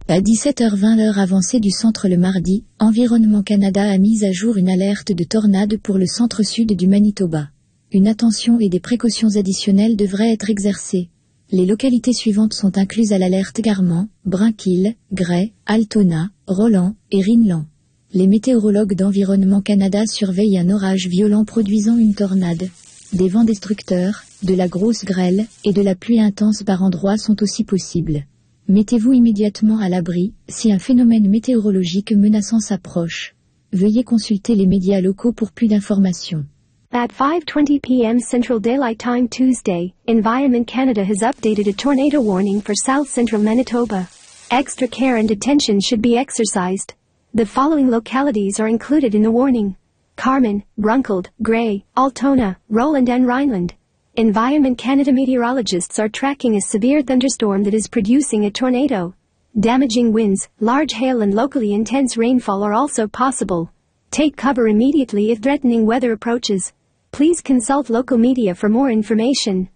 À 17h20 heure avancée du centre le mardi, Environnement Canada a mis à jour une alerte de tornade pour le centre-sud du Manitoba. Une attention et des précautions additionnelles devraient être exercées. Les localités suivantes sont incluses à l'alerte: Garman, Brinquil, Gray, Altona, Roland et Rinland. Les météorologues d'Environnement Canada surveillent un orage violent produisant une tornade. Des vents destructeurs, de la grosse grêle et de la pluie intense par endroits sont aussi possibles. Mettez-vous immédiatement à l'abri si un phénomène météorologique menaçant s'approche. Veuillez consulter les médias locaux pour plus d'informations. At 5:20 p.m. Central Daylight Time Tuesday, Environment Canada has updated a tornado warning for South Central Manitoba. Extra care and attention should be exercised. The following localities are included in the warning: Carman, Brunkeld, Gray, Altona, Roland and Rhineland. Environment Canada meteorologists are tracking a severe thunderstorm that is producing a tornado. Damaging winds, large hail and locally intense rainfall are also possible. Take cover immediately if threatening weather approaches. Please consult local media for more information.